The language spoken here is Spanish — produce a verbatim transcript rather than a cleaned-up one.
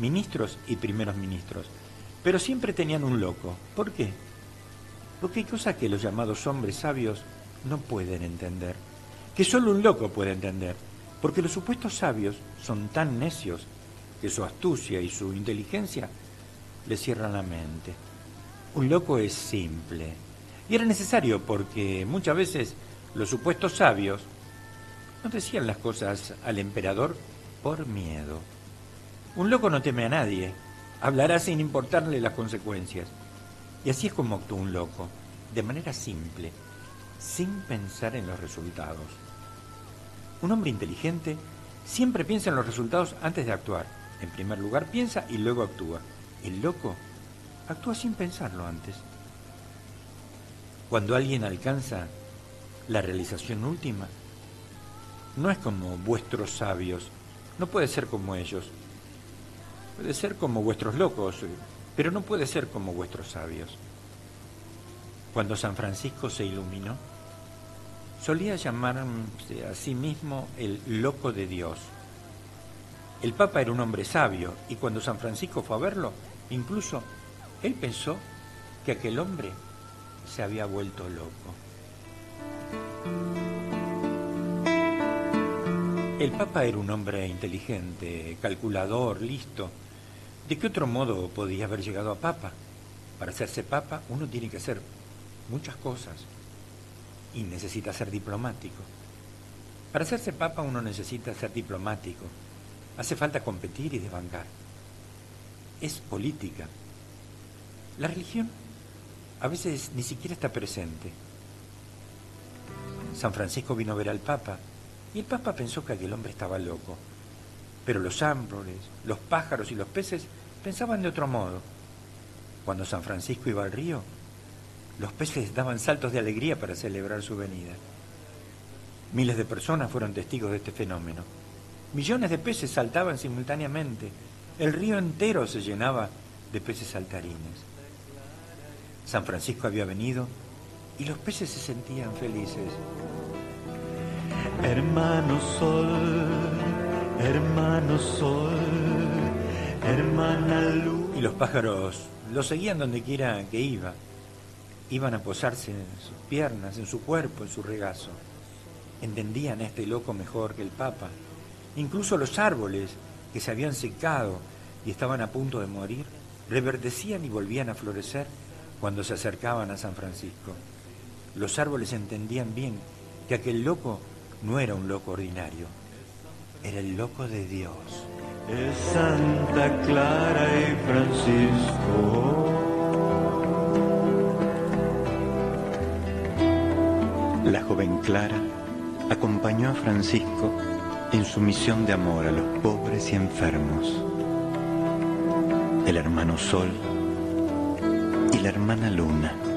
ministros y primeros ministros, pero siempre tenían un loco. ¿Por qué? Porque hay cosas que los llamados hombres sabios no pueden entender, que solo un loco puede entender, porque los supuestos sabios son tan necios que su astucia y su inteligencia le cierran la mente. Un loco es simple, y era necesario porque muchas veces los supuestos sabios no decían las cosas al emperador por miedo. Un loco no teme a nadie, hablará sin importarle las consecuencias. Y así es como actuó un loco, de manera simple, sin pensar en los resultados. Un hombre inteligente siempre piensa en los resultados antes de actuar. En primer lugar piensa y luego actúa. El loco actúa sin pensarlo antes. Cuando alguien alcanza la realización última, no es como vuestros sabios, no puede ser como ellos. Puede ser como vuestros locos, pero no puede ser como vuestros sabios. Cuando San Francisco se iluminó, solía llamarse a sí mismo el loco de Dios. El Papa era un hombre sabio, y cuando San Francisco fue a verlo, incluso él pensó que aquel hombre se había vuelto loco. El Papa era un hombre inteligente, calculador, listo. ¿De qué otro modo podía haber llegado a Papa? Para hacerse Papa uno tiene que hacer muchas cosas y necesita ser diplomático. Para hacerse Papa uno necesita ser diplomático. Hace falta competir y desbancar. Es política. La religión a veces ni siquiera está presente. San Francisco vino a ver al Papa y el Papa pensó que aquel hombre estaba loco. Pero los árboles, los pájaros y los peces pensaban de otro modo. Cuando San Francisco iba al río, los peces daban saltos de alegría para celebrar su venida. Miles de personas fueron testigos de este fenómeno. Millones de peces saltaban simultáneamente. El río entero se llenaba de peces saltarines. San Francisco había venido y los peces se sentían felices. Hermano sol, hermano sol, hermana luz. Y los pájaros lo seguían donde quiera que iba. Iban a posarse en sus piernas, en su cuerpo, en su regazo. Entendían a este loco mejor que el Papa. Incluso los árboles que se habían secado y estaban a punto de morir, reverdecían y volvían a florecer cuando se acercaban a San Francisco. Los árboles entendían bien que aquel loco no era un loco ordinario, era el loco de Dios. Es Santa Clara y Francisco. La joven Clara acompañó a Francisco en su misión de amor a los pobres y enfermos. El hermano Sol y la hermana Luna